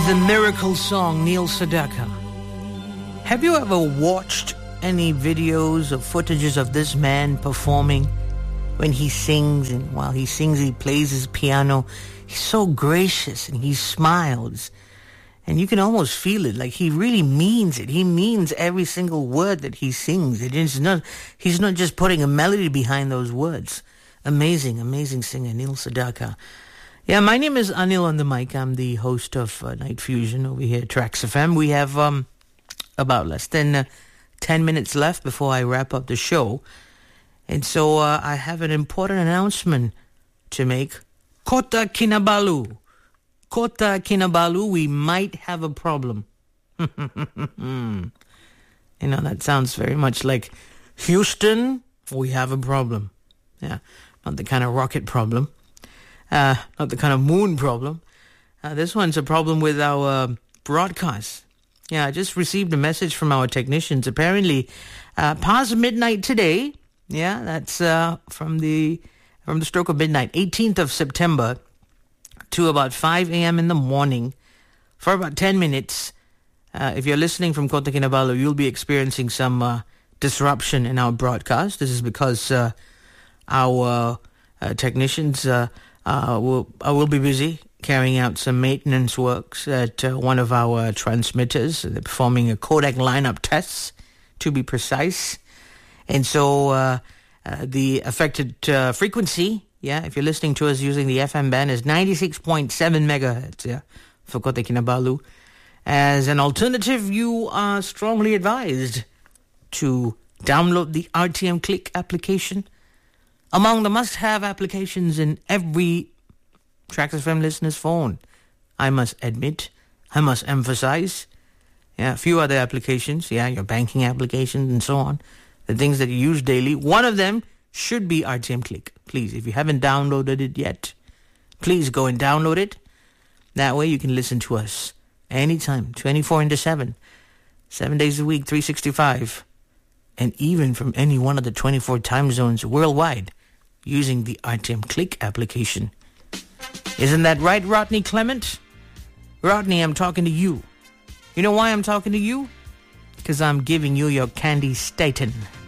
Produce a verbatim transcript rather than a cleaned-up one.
a miracle song, Neil Sedaka. Have you ever watched any videos or footages of this man performing when he sings? And while he sings, he plays his piano. He's so gracious and he smiles. And you can almost feel it, like he really means it. He means every single word that he sings. It is not, he's not just putting a melody behind those words. Amazing, amazing singer, Neil Sedaka. Yeah, my name is Anil on the mic. I'm the host of uh, Night Fusion over here at Trax F M. We have um, about less than uh, ten minutes left before I wrap up the show. And so uh, I have an important announcement to make. Kota Kinabalu. Kota Kinabalu, we might have a problem. You know, that sounds very much like Houston, we have a problem. Yeah, not the kind of rocket problem. Uh, not the kind of moon problem. Uh, this one's a problem with our uh, broadcast. Yeah, I just received a message from our technicians. Apparently, uh, past midnight today, yeah, that's uh, from the from the stroke of midnight, eighteenth of September, to about five a.m. in the morning, for about ten minutes. Uh, if you're listening from Kota Kinabalu, you'll be experiencing some uh, disruption in our broadcast. This is because uh, our uh, technicians... Uh, Uh, will I will be busy carrying out some maintenance works at uh, one of our transmitters. They're performing a codec lineup tests, to be precise. And so uh, uh, the affected uh, frequency, yeah, if you're listening to us using the F M band, is ninety-six point seven megahertz, yeah, for Kota Kinabalu. As an alternative, you are strongly advised to download the R T M Click application. Among the must-have applications in every Trax F M listener's phone. I must admit, I must emphasize, yeah, a few other applications, yeah, your banking applications and so on, the things that you use daily. One of them should be R T M Click. Please, if you haven't downloaded it yet, please go and download it. That way you can listen to us anytime, twenty-four into seven, seven days a week, three sixty-five, and even from any one of the twenty-four time zones worldwide, using the R T M Click application. Isn't that right, Rodney Clement? Rodney, I'm talking to you. You know why I'm talking to you? Because I'm giving you your Candy Staten.